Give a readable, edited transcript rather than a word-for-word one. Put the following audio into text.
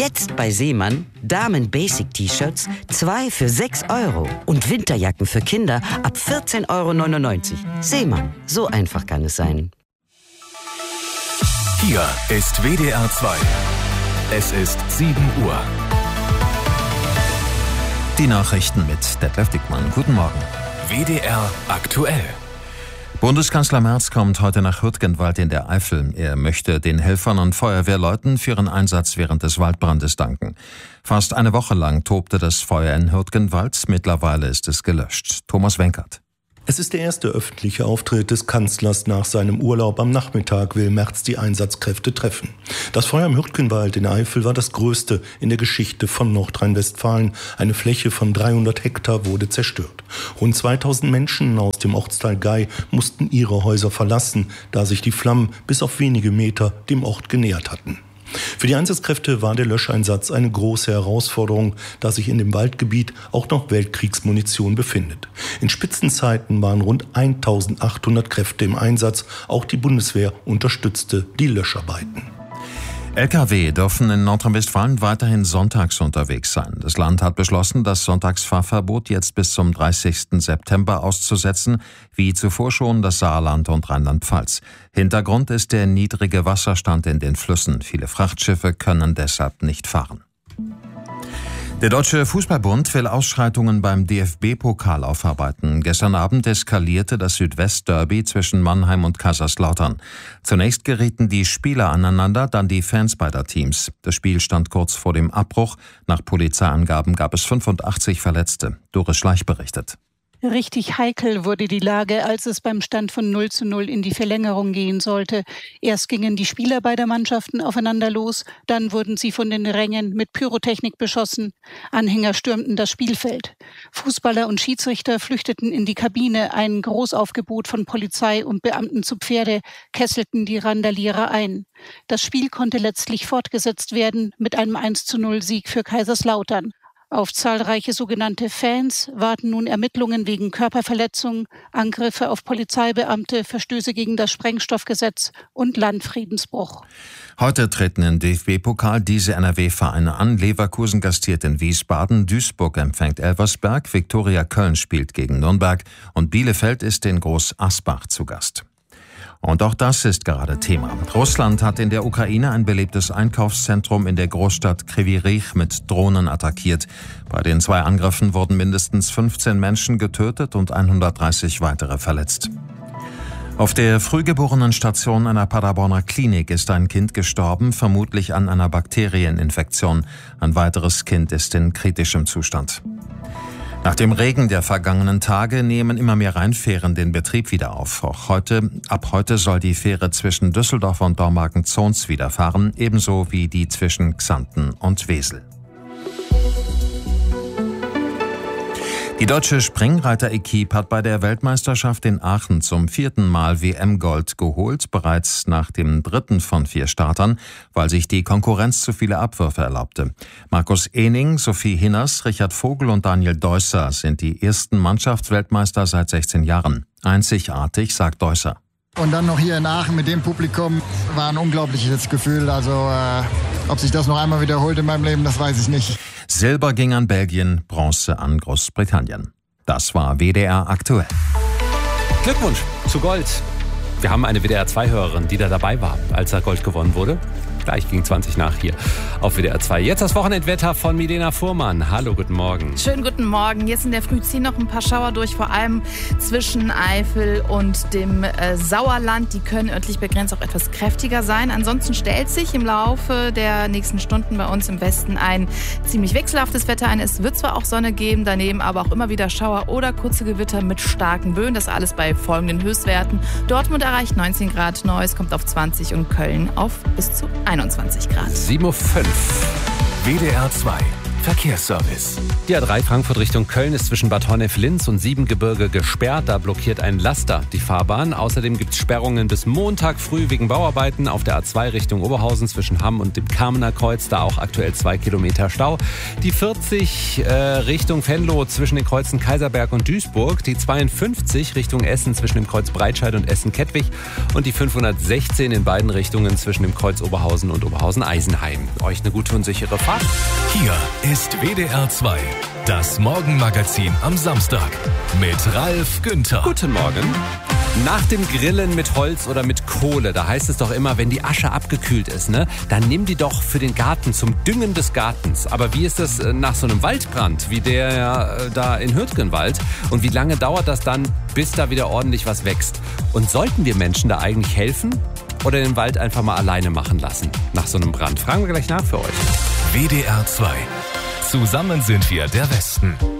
Jetzt bei Seemann Damen-Basic-T-Shirts 2 für 6 € und Winterjacken für Kinder ab 14,99 €. Seemann, so einfach kann es sein. Hier ist WDR 2. Es ist 7 Uhr. Die Nachrichten mit Detlef Dickmann. Guten Morgen. WDR aktuell. Bundeskanzler Merz kommt heute nach Hürtgenwald in der Eifel. Er möchte den Helfern und Feuerwehrleuten für ihren Einsatz während des Waldbrandes danken. Fast eine Woche lang tobte das Feuer in Hürtgenwald. Mittlerweile ist es gelöscht. Thomas Wenkert. Es ist der erste öffentliche Auftritt des Kanzlers nach seinem Urlaub. Am Nachmittag will Merz die Einsatzkräfte treffen. Das Feuer im Hürtgenwald in der Eifel war das größte in der Geschichte von Nordrhein-Westfalen. Eine Fläche von 300 Hektar wurde zerstört. Rund 2000 Menschen aus dem Ortsteil Gei mussten ihre Häuser verlassen, da sich die Flammen bis auf wenige Meter dem Ort genähert hatten. Für die Einsatzkräfte war der Löscheinsatz eine große Herausforderung, da sich in dem Waldgebiet auch noch Weltkriegsmunition befindet. In Spitzenzeiten waren rund 1800 Kräfte im Einsatz. Auch die Bundeswehr unterstützte die Löscharbeiten. Lkw dürfen in Nordrhein-Westfalen weiterhin sonntags unterwegs sein. Das Land hat beschlossen, das Sonntagsfahrverbot jetzt bis zum 30. September auszusetzen, wie zuvor schon das Saarland und Rheinland-Pfalz. Hintergrund ist der niedrige Wasserstand in den Flüssen. Viele Frachtschiffe können deshalb nicht fahren. Der Deutsche Fußballbund will Ausschreitungen beim DFB-Pokal aufarbeiten. Gestern Abend eskalierte das Südwest-Derby zwischen Mannheim und Kaiserslautern. Zunächst gerieten die Spieler aneinander, dann die Fans beider Teams. Das Spiel stand kurz vor dem Abbruch. Nach Polizeiangaben gab es 85 Verletzte. Doris Schleich berichtet. Richtig heikel wurde die Lage, als es beim Stand von 0:0 in die Verlängerung gehen sollte. Erst gingen die Spieler beider Mannschaften aufeinander los, dann wurden sie von den Rängen mit Pyrotechnik beschossen. Anhänger stürmten das Spielfeld. Fußballer und Schiedsrichter flüchteten in die Kabine. Ein Großaufgebot von Polizei und Beamten zu Pferde kesselten die Randalierer ein. Das Spiel konnte letztlich fortgesetzt werden mit einem 1:0-Sieg für Kaiserslautern. Auf zahlreiche sogenannte Fans warten nun Ermittlungen wegen Körperverletzung, Angriffe auf Polizeibeamte, Verstöße gegen das Sprengstoffgesetz und Landfriedensbruch. Heute treten im DFB-Pokal diese NRW-Vereine an. Leverkusen gastiert in Wiesbaden, Duisburg empfängt Elversberg, Viktoria Köln spielt gegen Nürnberg und Bielefeld ist in Groß Asbach zu Gast. Und auch das ist gerade Thema. Russland hat in der Ukraine ein belebtes Einkaufszentrum in der Großstadt Kryvyi Rih mit Drohnen attackiert. Bei den 2 Angriffen wurden mindestens 15 Menschen getötet und 130 weitere verletzt. Auf der Frühgeborenen-Station einer Paderborner Klinik ist ein Kind gestorben, vermutlich an einer Bakterieninfektion. Ein weiteres Kind ist in kritischem Zustand. Nach dem Regen der vergangenen Tage nehmen immer mehr Rheinfähren den Betrieb wieder auf. Auch ab heute soll die Fähre zwischen Düsseldorf und Dormagen-Zons wieder fahren, ebenso wie die zwischen Xanten und Wesel. Die deutsche Springreiter-Equipe hat bei der Weltmeisterschaft in Aachen zum 4. Mal WM-Gold geholt, bereits nach dem 3. von 4 Startern, weil sich die Konkurrenz zu viele Abwürfe erlaubte. Markus Ehning, Sophie Hinners, Richard Vogel und Daniel Deusser sind die ersten Mannschaftsweltmeister seit 16 Jahren. Einzigartig, sagt Deusser. Und dann noch hier in Aachen mit dem Publikum war ein unglaubliches Gefühl. Also ob sich das noch einmal wiederholt in meinem Leben, das weiß ich nicht. Silber ging an Belgien, Bronze an Großbritannien. Das war WDR aktuell. Glückwunsch zu Gold. Wir haben eine WDR-2-Hörerin, die da dabei war, als da Gold gewonnen wurde. Gleich gegen 20 nach hier auf WDR 2. Jetzt das Wochenendwetter von Milena Fuhrmann. Hallo, guten Morgen. Schönen guten Morgen. Jetzt in der Früh ziehen noch ein paar Schauer durch, vor allem zwischen Eifel und dem Sauerland. Die können örtlich begrenzt auch etwas kräftiger sein. Ansonsten stellt sich im Laufe der nächsten Stunden bei uns im Westen ein ziemlich wechselhaftes Wetter ein. Es wird zwar auch Sonne geben, daneben aber auch immer wieder Schauer oder kurze Gewitter mit starken Böen. Das alles bei folgenden Höchstwerten. Dortmund erreicht 19 Grad, Neuss kommt auf 20 und Köln auf bis zu 21 Grad. 7:05 Uhr. WDR 2 Verkehrsservice. Die A3 Frankfurt Richtung Köln ist zwischen Bad Honnef-Linz und Siebengebirge gesperrt. Da blockiert ein Laster die Fahrbahn. Außerdem gibt es Sperrungen bis Montag früh wegen Bauarbeiten auf der A2 Richtung Oberhausen zwischen Hamm und dem Kamener Kreuz. Da auch aktuell 2 Kilometer Stau. Die 40 Richtung Venlo zwischen den Kreuzen Kaiserberg und Duisburg. Die 52 Richtung Essen zwischen dem Kreuz Breitscheid und Essen-Kettwig. Und die 516 in beiden Richtungen zwischen dem Kreuz Oberhausen und Oberhausen-Eisenheim. Euch eine gute und sichere Fahrt. Hier ist WDR 2, das Morgenmagazin am Samstag mit Ralf Günther. Guten Morgen. Nach dem Grillen mit Holz oder mit Kohle, da heißt es doch immer, wenn die Asche abgekühlt ist, ne, dann nimm die doch für den Garten, zum Düngen des Gartens. Aber wie ist das nach so einem Waldbrand, wie der da in Hürtgenwald? Und wie lange dauert das dann, bis da wieder ordentlich was wächst? Und sollten wir Menschen da eigentlich helfen oder den Wald einfach mal alleine machen lassen nach so einem Brand? Fragen wir gleich nach für euch. WDR 2. Zusammen sind wir der Westen.